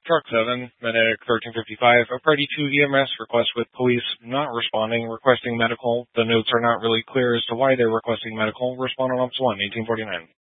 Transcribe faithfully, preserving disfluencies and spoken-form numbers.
Truck seven, Medic thirteen fifty-five, a Party two E M S request with police not responding, requesting medical. The notes are not really clear as to why they're requesting medical. Respond on Ops one, eighteen forty-nine.